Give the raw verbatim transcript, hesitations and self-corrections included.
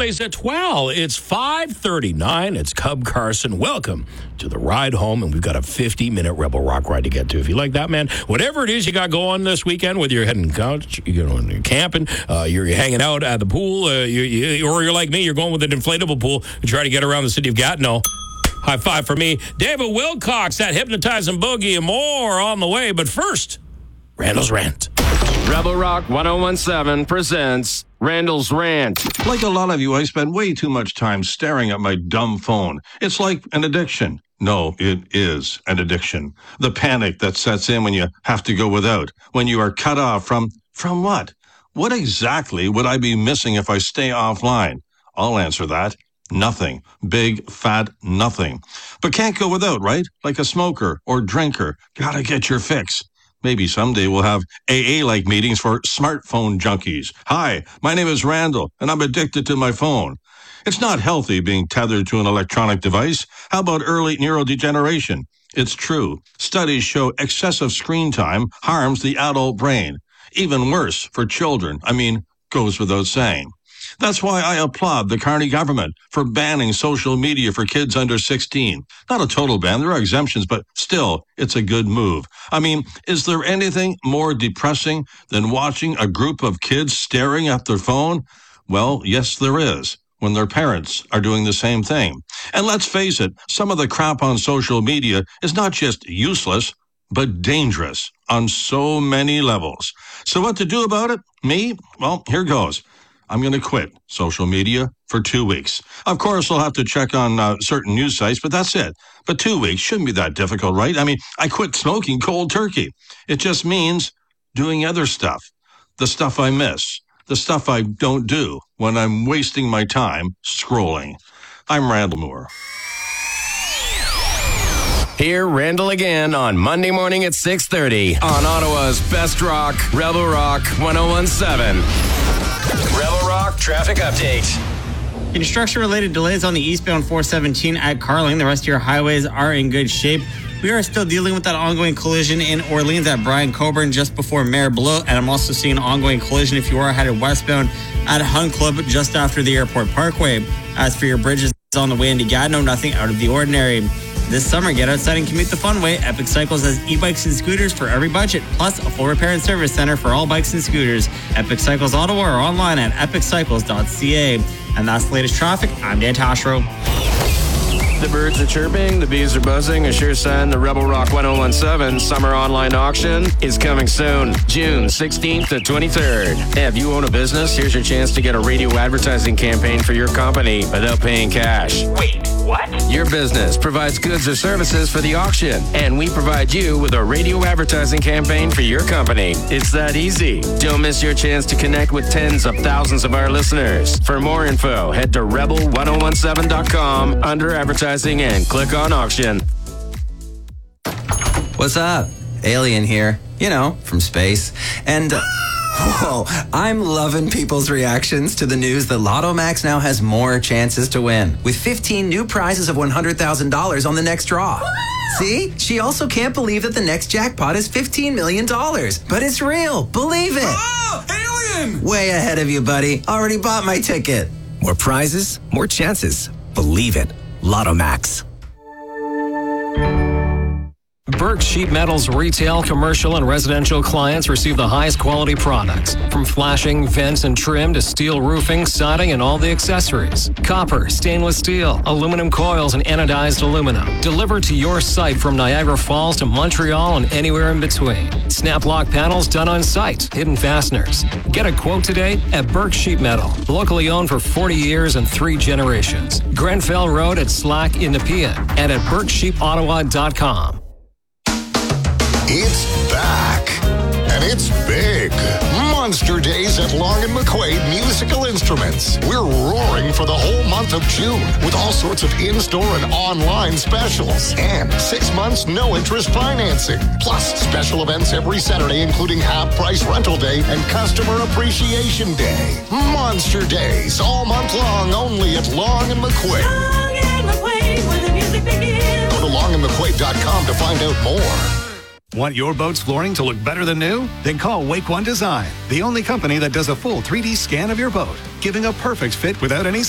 Les Etoiles. It's five thirty-nine. It's Cub Carson. Welcome to the ride home, and we've got a fifty-minute Rebel Rock ride to get to. If you like that, man, whatever it is you got going this weekend, whether you're heading couch, you know, you're camping, uh, you're hanging out at the pool, uh, you, you, or you're like me, you're going with an inflatable pool to try to get around the city of Gatineau. High five for me. David Wilcox, that hypnotizing boogie, and more on the way. But first, Randall's Rant. Rebel Rock ten seventeen presents Randall's Rant. Like a lot of you, I spend way too much time staring at my dumb phone. It's like an addiction. No, it is an addiction. The panic that sets in when you have to go without, when you are cut off from, from what? What exactly would I be missing if I stay offline? I'll answer that. Nothing. Big, fat nothing. But can't go without, right? Like a smoker or drinker. Gotta get your fix. Maybe someday we'll have A A-like meetings for smartphone junkies. Hi, my name is Randall, and I'm addicted to my phone. It's not healthy being tethered to an electronic device. How about early neurodegeneration? It's true. Studies show excessive screen time harms the adult brain. Even worse for children. I mean, goes without saying. That's why I applaud the Carney government for banning social media for kids under sixteen. Not a total ban, there are exemptions, but still, it's a good move. I mean, is there anything more depressing than watching a group of kids staring at their phone? Well, yes, there is, when their parents are doing the same thing. And let's face it, some of the crap on social media is not just useless, but dangerous on so many levels. So what to do about it? Me? Well, here goes. I'm going to quit social media for two weeks. Of course, I'll have to check on uh, certain news sites, but that's it. But two weeks shouldn't be that difficult, right? I mean, I quit smoking cold turkey. It just means doing other stuff, the stuff I miss, the stuff I don't do when I'm wasting my time scrolling. I'm Randall Moore. Hear Randall again on Monday morning at six thirty on Ottawa's Best Rock, Rebel Rock ten seventeen. Rebel Rock Traffic Update. Construction-related delays on the eastbound four seventeen at Carling. The rest of your highways are in good shape. We are still dealing with that ongoing collision in Orleans at Brian Coburn just before Mare Bleau. And I'm also seeing an ongoing collision if you are headed westbound at Hunt Club just after the Airport Parkway. As for your bridges on the way into Gatineau, nothing out of the ordinary. This summer, get outside and commute the fun way. Epic Cycles has e-bikes and scooters for every budget, plus a full repair and service center for all bikes and scooters. Epic Cycles Ottawa or online at epic cycles dot c a. And that's the latest traffic. I'm Dan Tashro. The birds are chirping, the bees are buzzing, a sure sign the Rebel Rock ten seventeen summer online auction is coming soon, June sixteenth to twenty-third. If you own a business, here's your chance to get a radio advertising campaign for your company without paying cash. Wait, what? Your business provides goods or services for the auction, and we provide you with a radio advertising campaign for your company. It's that easy. Don't miss your chance to connect with tens of thousands of our listeners. For more info, head to rebel ten seventeen dot com under advertising and click on auction. What's up? Alien here. You know, from space. And, uh, whoa, I'm loving people's reactions to the news that Lotto Max now has more chances to win, with fifteen new prizes of one hundred thousand dollars on the next draw. See? She also can't believe that the next jackpot is fifteen million dollars. But it's real. Believe it. Oh, alien! Way ahead of you, buddy. Already bought my ticket. More prizes, more chances. Believe it. Lotto Max. Burke Sheet Metal's retail, commercial, and residential clients receive the highest quality products. From flashing, vents, and trim to steel roofing, siding, and all the accessories. Copper, stainless steel, aluminum coils, and anodized aluminum. Delivered to your site from Niagara Falls to Montreal and anywhere in between. Snap lock panels done on site. Hidden fasteners. Get a quote today at Burke Sheet Metal. Locally owned for forty years and three generations. Grenfell Road at Slack in Nepean and at burke sheep ottawa dot com. It's back, and it's big. Monster Days at Long and McQuaid Musical Instruments. We're roaring for the whole month of June with all sorts of in-store and online specials. And six months no-interest financing. Plus special events every Saturday, including half-price rental day and customer appreciation day. Monster Days all month long, only at Long and McQuaid. Long and McQuaid, where the music begins. Go to long and mcquaid dot com to find out more. Want your boat's flooring to look better than new? Then call Wake One Design, the only company that does a full three D scan of your boat, giving a perfect fit without any